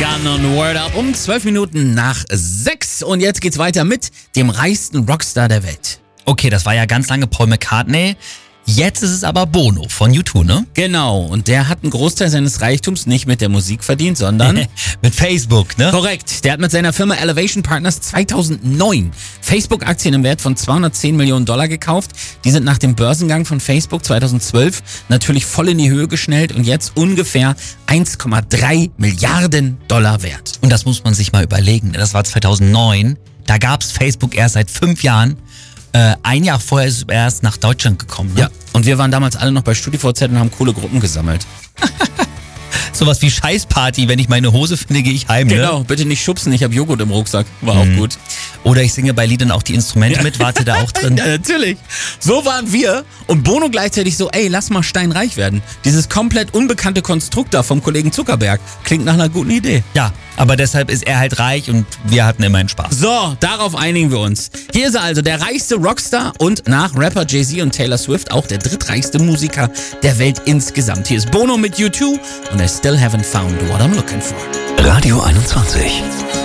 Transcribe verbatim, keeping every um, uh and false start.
Gun und Word Up um zwölf Minuten nach sechs. Und jetzt geht's weiter mit dem reichsten Rockstar der Welt. Okay, das war ja ganz lange Paul McCartney. Jetzt ist es aber Bono von U zwei, ne? Genau, und der hat einen Großteil seines Reichtums nicht mit der Musik verdient, sondern mit Facebook, ne? Korrekt. Der hat mit seiner Firma Elevation Partners zweitausendneun Facebook-Aktien im Wert von zweihundertzehn Millionen Dollar gekauft. Die sind nach dem Börsengang von Facebook zweitausendzwölf natürlich voll in die Höhe geschnellt und jetzt ungefähr eins Komma drei Milliarden Dollar wert. Und das muss man sich mal überlegen. Das war zweitausendneun. Da gab's Facebook erst seit fünf Jahren. Äh, ein Jahr vorher ist er erst nach Deutschland gekommen. Ne? Ja, und wir waren damals alle noch bei StudiVZ und haben coole Gruppen gesammelt. Sowas wie Scheißparty, wenn ich meine Hose finde, gehe ich heim. Genau, ne? bitte nicht schubsen, ich habe Joghurt im Rucksack. War Mhm. auch gut. Oder ich singe bei Liedern auch die Instrumente ja. mit, warte da auch drin. Ja, natürlich. So waren wir und Bono gleichzeitig so, ey, lass mal steinreich werden. Dieses komplett unbekannte Konstrukt da vom Kollegen Zuckerberg klingt nach einer guten Idee. Ja, aber deshalb ist er halt reich und wir hatten immerhin Spaß. So, darauf einigen wir uns. Hier ist er also, der reichste Rockstar und nach Rapper Jay-Z und Taylor Swift auch der drittreichste Musiker der Welt insgesamt. Hier ist Bono mit U zwei und I still haven't found what I'm looking for. Radio einundzwanzig.